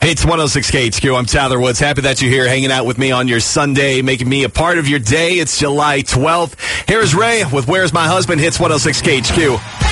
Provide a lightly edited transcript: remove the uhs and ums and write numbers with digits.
It's 106 KHQ. I'm Tyler Woods. Happy that you're here hanging out with me on your Sunday, making me a part of your day. It's July 12th. Here's Ray with Where's My Husband? Hits 106 KHQ.